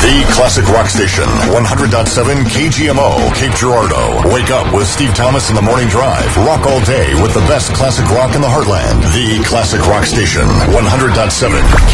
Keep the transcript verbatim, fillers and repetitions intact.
The Classic Rock Station, one hundred point seven K G M O, Cape Girardeau. Wake up with Steve Thomas in the Morning Drive. Rock all day with the best classic rock in the heartland. The Classic Rock Station, one hundred point seven